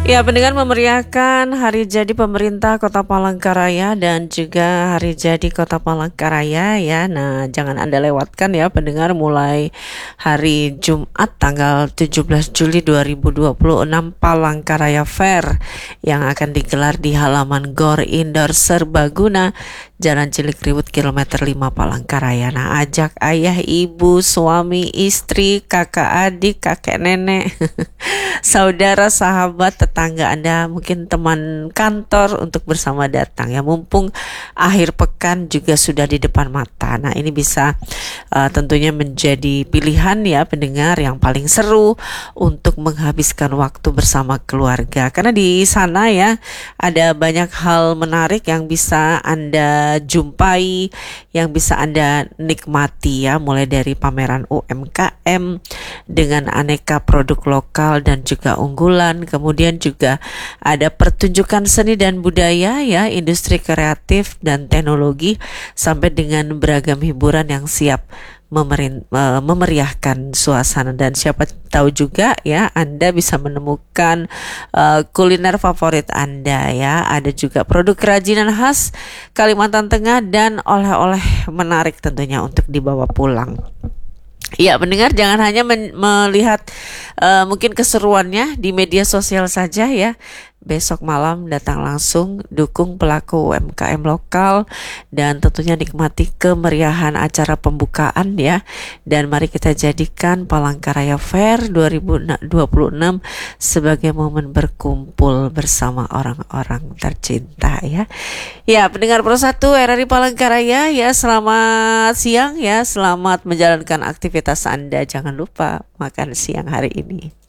Ya, pendengar memeriahkan hari jadi pemerintah Kota Palangkaraya dan juga hari jadi Kota Palangkaraya ya. Nah, jangan Anda lewatkan ya pendengar, mulai hari Jumat tanggal 17 Juli 2026 Palangkaraya Fair yang akan digelar di halaman Gor Indoor Serbaguna, Jalan Cilikriwut kilometer 5 Palangkaraya. Nah, ajak ayah, ibu, suami, istri, kakak, adik, kakek, nenek, saudara, sahabat, tetangga Anda, mungkin teman kantor untuk bersama datang ya. Mumpung akhir pekan juga sudah di depan mata. Nah, ini bisa tentunya menjadi pilihan ya pendengar yang paling seru untuk menghabiskan waktu bersama keluarga. Karena di sana ya ada banyak hal menarik yang bisa Anda jumpai, yang bisa Anda nikmati ya, mulai dari pameran UMKM dengan aneka produk lokal dan juga unggulan. Kemudian juga ada pertunjukan seni dan budaya ya, industri kreatif dan teknologi, sampai dengan beragam hiburan yang siap memeriahkan suasana. Dan siapa tahu juga ya Anda bisa menemukan kuliner favorit Anda ya. Ada juga produk kerajinan khas Kalimantan Tengah dan oleh-oleh menarik tentunya untuk dibawa pulang. Ya, pendengar jangan hanya melihat mungkin keseruannya di media sosial saja ya. Besok malam datang langsung, dukung pelaku UMKM lokal dan tentunya nikmati kemeriahan acara pembukaan ya. Dan mari kita jadikan Palangkaraya Fair 2026 sebagai momen berkumpul bersama orang-orang tercinta ya. Ya, pendengar Pro 1 RRI Palangkaraya ya, selamat siang ya, selamat menjalankan aktivitas Anda. Jangan lupa makan siang hari ini.